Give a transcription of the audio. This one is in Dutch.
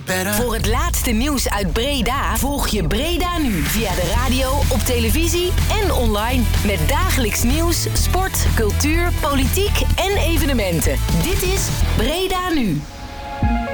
better. Voor het laatste nieuws uit Breda volg je Breda Nu via de radio, op televisie en online. Met dagelijks nieuws, sport, cultuur, politiek en evenementen. Dit is Breda Nu.